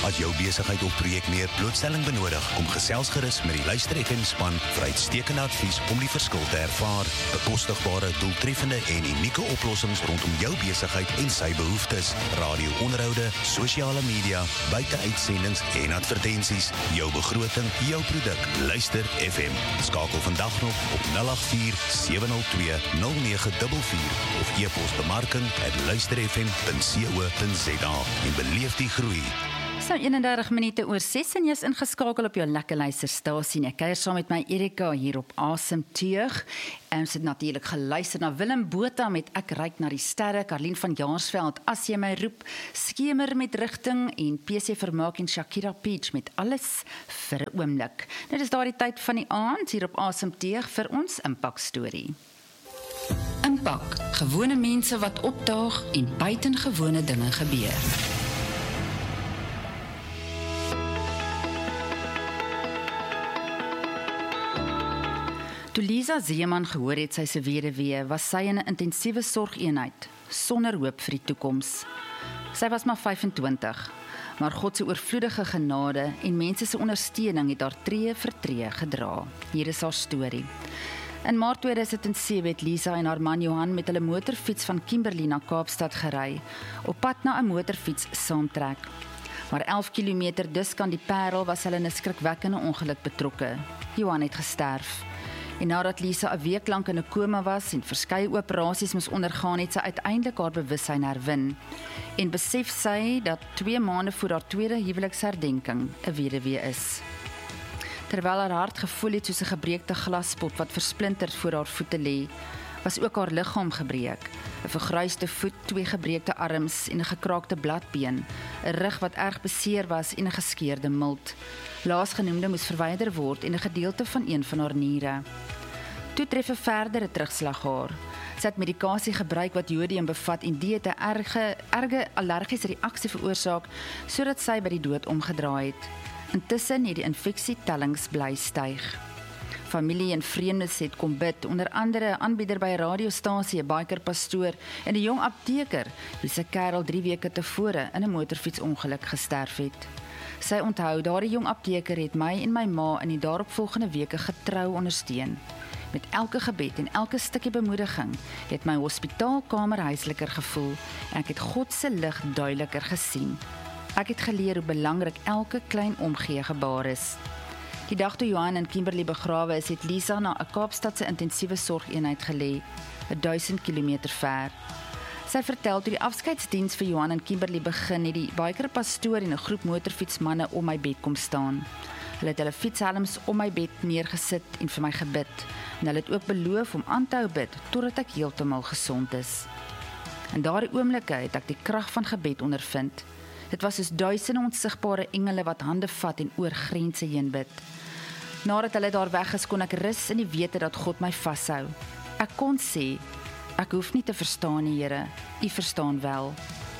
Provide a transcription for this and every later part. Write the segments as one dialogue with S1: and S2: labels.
S1: As jou besigheid of projek meer blootstelling benodig, kom gesels gerus met die Luister FM span vir uitstekende advies om die verskil te ervaar. Bekostigbare, doeltreffende en unieke oplossings rondom jou besigheid en sy behoeftes. Radio-onderhoude, sosiale media, buite-uitsendings en advertensies. Jou begroting, jou produk. Luister FM. Skakel vandag nog op 084-702-0944 of e-pos bemarking@luisterfm.co.za en beleef die groei.
S2: So 31 minute oor 6 en jy is ingeskakel op jou lekker luisterstasie. Ek kuier saam met my Erika hier op Asemteug. Ons het natuurlik geluister na Willem Botha met Ek ryk na die sterre, Karlien van Jaarsveld, As jy my roep, Skemer met rigting en PC Vermaak en Shakira Peach met Alles vir 'n oomblik. Dit is daardie tyd van die aand hier op Asemteug vir ons Impak storie. Impak, gewone mense wat opdaag en buitengewone dinge gebeur. Toe Lisa Zeeman gehoor het sy se weduwee, was sy in 'n intensiewe sorgeenheid, sonder hoop vir die toekoms. Sy was maar 25, maar God se oorvloedige genade en mense se ondersteuning het haar tree vir tree gedra. Hier is haar storie. In Maart 2007 het Lisa en haar man Johan met hulle motorfiets van Kimberley na Kaapstad gery, op pad na 'n motorfiets saamtrek. Maar 11 kilometer dus kan die Parel was hulle in 'n skrikwekkende ongeluk betrokke. Johan het gesterf. En nadat Lisa 'n week lank in 'n koma was en verskeie operasies moes ondergaan, het sy uiteindelik haar bewussyn herwin. En besef sy dat 2 maande voor haar tweede huweliksherdenking 'n weduwee is. Terwyl haar hart gevoel het soos 'n gebreekte glaspot wat versplinterd voor haar voete lê, was ook haar liggaam gebreek. 'n Vergruisde voet, 2 gebreekte arms en 'n gekraakte bladbeen, 'n rug wat erg beseer was en 'n geskeurde milt. Laasgenoemde moes verwyder word en 'n gedeelte van een van haar niere. Toe tref 'n verdere terugslag haar. Sy het medikasie gebruik wat jodium bevat en dit het 'n erge allergiese reaksie veroorsaak sodat sy by die dood omgedraai het. Intussen het die infeksietellings bly styg. Familie en vreemdes het kom bid, onder andere 'n aanbieder by 'n radiostasie, 'n bikerpastoor en 'n jong apteker wie se kerel 3 weke tevore in 'n motorfietsongeluk gesterf het. Sy onthou, daardie jong apteker het my en my ma in die daaropvolgende weke getrou ondersteun. Met elke gebed en elke stukkie bemoediging het my hospitaalkamer huisliker gevoel en ek het God se lig duideliker gesien. Ek het geleer hoe belangrik elke klein omgee gebaar is. Die dag toe Johan in Kimberley begrawe is, het Lisa na 'n Kaapstadse intensiewe sorgeenheid gelê, 1000 kilometer ver. Sy vertel, toe die afskeidsdiens vir Johan in Kimberley begin, het die bikerpastoor en 'n groep motorfietsmanne om my bed kom staan. Hulle het hulle fietshelms om my bed neergesit en vir my gebid. En hulle het ook beloof om aan te hou bid totdat ek heeltemal gesond is. In daardie oomblikke het ek die krag van gebed ondervind. Dit was soos duisende onsigbare engele wat hande vat en oor grense heen bid. Nadat hulle daar weg is, kon ek rus in die wete dat God my vashou. Ek kon sê, ek hoef nie te verstaan nie, Here, U verstaan wel.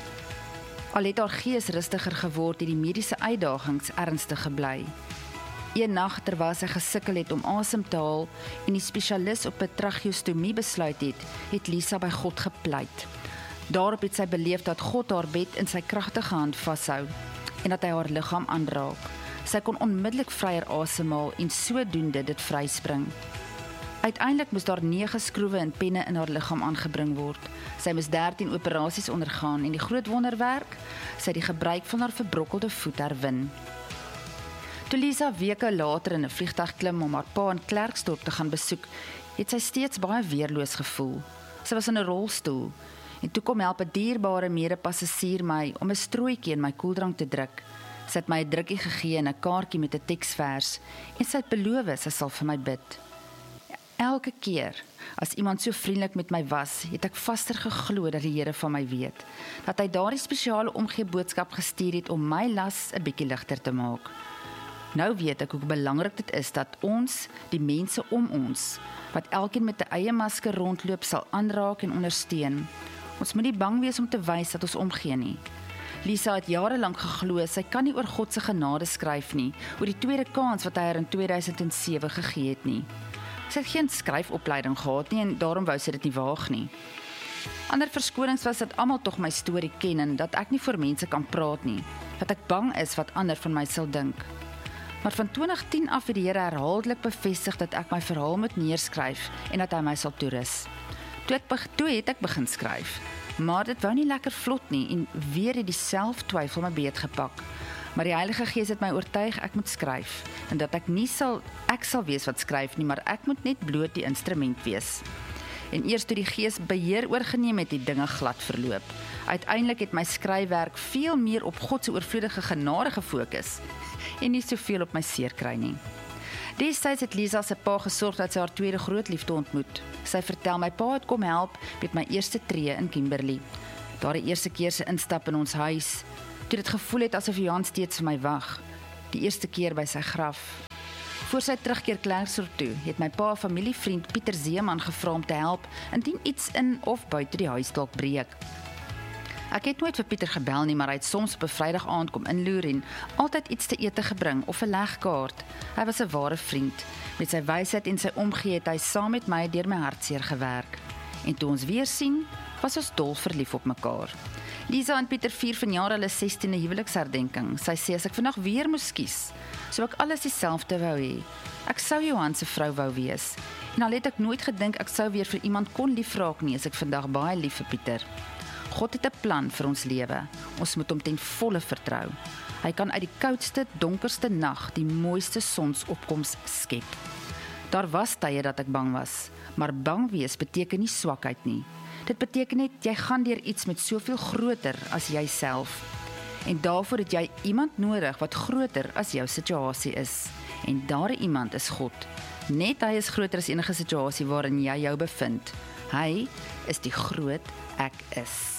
S2: Al het haar gees rustiger geword, het die mediese uitdagings ernstig gebly. Een nag terwyl sy gesukkel het om asem te haal en die spesialis op 'n tracheostomie besluit het Lisa by God gepleit. Daarop het sy beleef dat God haar bed in sy kragtige hand vashou en dat hy haar liggaam aanraak. Sy kon onmiddellik vryer asemhaal en sodoende dit vryspring. Uiteindelik moes daar 9 skroewe en penne in haar liggaam aangebring word. Sy moes 13 operasies ondergaan en die groot wonderwerk, sy het die gebruik van haar verbrokkelde voet herwin. Toe Lisa weke later in 'n vliegtuig klim om haar pa in Klerksdorp te gaan besoek, het sy steeds baie weerloos gevoel. Sy was in 'n rolstoel en toe kom help 'n dierbare mede-passasier my om 'n strooitjie in my koeldrank te druk. Sy het my 'n drukkie gegee en 'n kaartjie met 'n teksvers en sy het beloof sy sal vir my bid. Elke keer as iemand so vriendelik met my was, het ek vaster geglo dat die Here van my weet, dat hy daardie spesiale omgee boodskap gestuur het om my las 'n bietjie ligter te maak. Nou weet ek hoe belangrik dit is dat ons, die mense om ons, wat elkeen met 'n eie masker rondloop, sal aanraak en ondersteun. Ons moet nie bang wees om te wys dat ons omgee nie. Lisa het jare lank geglo, sy kan nie oor God se genade skryf nie, oor die tweede kans wat hy haar in 2007 gegee het nie. Sy het geen skryfopleiding gehad nie en daarom wou sy dit nie waag nie. Ander verskonings was dat almal tog my storie ken en dat ek nie voor mense kan praat nie. wat ek bang is wat ander van my sal dink. Maar van 2010 af het die Here herhaaldelik bevestig dat ek my verhaal moet neerskryf en dat hy my sal toerus. Toe het ek begin skryf, maar dit wou nie lekker vlot nie en weer het die selftwyfel my beet gepak. Maar die Heilige Gees het my oortuig ek moet skryf en dat ek sal wees wat skryf nie, maar ek moet net bloot die instrument wees. En eers toe die Gees beheer oorgeneem het, die dinge glad verloop. Uiteindelik het my skryfwerk veel meer op God se oorvloedige genade gefokus en nie soveel op my seerkry nie. Destyds het Lisa se pa gesorg dat sy haar tweede grootliefde ontmoet. Sy vertel my pa het kom help met my eerste tree in Kimberley. Daar die eerste keer se instap in ons huis, toe dit gevoel het asof Johan steeds vir my wag. Die eerste keer by sy graf. Voor sy terugkeer Klerksdorp toe, het my pa familievriend Pieter Zeeman gevra om te help indien iets in of buite die huis dalk breek. Ek het nooit vir Pieter gebel nie, maar hy het soms op 'n Vrydag aand kom inloer en altyd iets te ete gebring of 'n legkaart. Hy was 'n ware vriend. Met sy wysheid en sy omgee het hy saam met my deur my hartseer gewerk. En toe ons weer sien, was ons dol verlief op mekaar. Lisa en Pieter vier vanjaar hulle 16de huweliksherdenking. Sy sê as ek vandag weer moes kies, sou ek alles dieselfde wou hê. Ek sou Johan se vrou wou wees. En al het ek nooit gedink ek sou weer vir iemand kon liefraak nie, is ek vandag baie lief vir Pieter. God het 'n plan vir ons lewe. Ons moet hom ten volle vertrou. Hy kan uit die koudste, donkerste nag die mooiste sonsopkoms skep. Daar was tye dat ek bang was, maar bang wees beteken nie swakheid nie. Dit beteken net jy gaan deur iets met soveel groter as jouself. En daarvoor het jy iemand nodig wat groter as jou situasie is. En daardie iemand is God. Net hy is groter as enige situasie waarin jy jou bevind. Hy is die groot ek is.